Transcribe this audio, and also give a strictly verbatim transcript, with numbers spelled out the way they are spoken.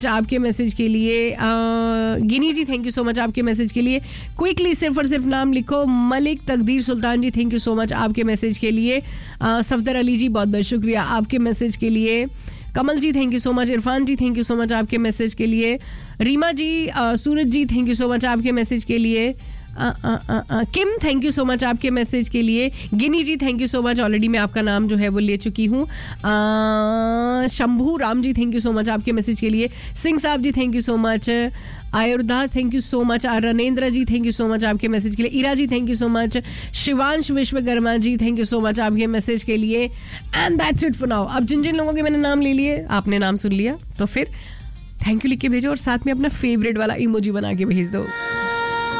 आपके मैसेज के लिए। गिनी जी थैंक यू सो मच आपके मैसेज के लिए। क्विकली सिर्फ और सिर्फ नाम लिखो। मलिक तकदीर सुल्तान जी थैंक यू सो मच आपके मैसेज के लिए। सफदर अली जी बहुत बहुत शुक्रिया आपके मैसेज के लिए। कमल जी thank you so much. Irfan ji thank you so much आपके मैसेज के लिए। रीमा जी, सूरज जी थैंक यू सो मच आपके मैसेज के लिए। आ, आ, आ, आ, किम थैंक यू सो मच आपके मैसेज के लिए। गिनी जी thank you so much, already मैं आपका नाम जो है वो ले चुकी हूँ। Shambhu Ram ji thank you so much आपके मैसेज के लिए। सिंह साहब जी thank you so much. आयुर्दास thank you so much. रनेंद्र ji thank you so much आपके मैसेज के लिए। ईरा जी thank you so much. Shivansh Vishwakarma ji thank you so much आपके मैसेज के लिए। And that's it for now. अब जिन जिन लोगों के मैंने नाम ले लिए, आपने नाम सुन लिया, तो फिर थैंक यू लिख के भेजो और साथ में अपना फेवरेट वाला इमोजी बना के भेज दो।